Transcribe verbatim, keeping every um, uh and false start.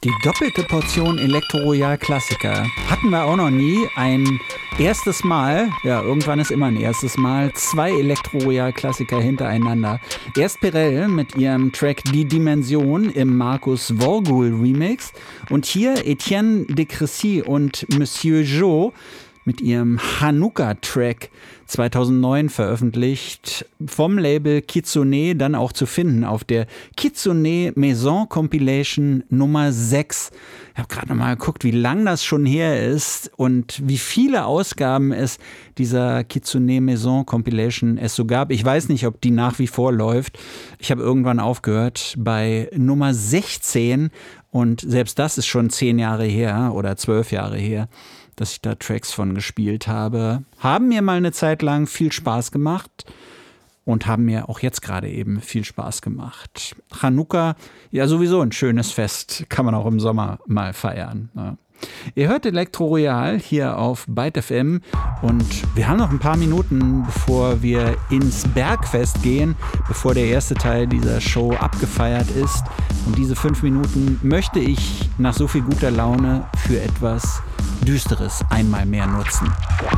Die doppelte Portion Elektro-Royal Klassiker. Hatten wir auch noch nie. Ein erstes Mal, ja, irgendwann ist immer ein erstes Mal, zwei Elektro-Royal Klassiker hintereinander. Erst Perel mit ihrem Track Die Dimension im Markus Vorgul Remix und hier Etienne de Crécy und Monsieur Jo mit ihrem Hanukkah-Track zweitausendneun veröffentlicht, vom Label Kitsune, dann auch zu finden auf der Kitsune Maison Compilation Nummer sechs. Ich habe gerade noch mal geguckt, wie lang das schon her ist und wie viele Ausgaben es dieser Kitsune Maison Compilation es so gab. Ich weiß nicht, ob die nach wie vor läuft. Ich habe irgendwann aufgehört bei Nummer sechzehn und selbst das ist schon zehn Jahre her oder zwölf Jahre her, dass ich da Tracks von gespielt habe. Haben mir mal eine Zeit lang viel Spaß gemacht und haben mir auch jetzt gerade eben viel Spaß gemacht. Chanukka, ja sowieso ein schönes Fest, kann man auch im Sommer mal feiern. Ja. Ihr hört Elektro Royal hier auf Byte F M und wir haben noch ein paar Minuten, bevor wir ins Bergfest gehen, bevor der erste Teil dieser Show abgefeiert ist. Und diese fünf Minuten möchte ich nach so viel guter Laune für etwas Düsteres einmal mehr nutzen.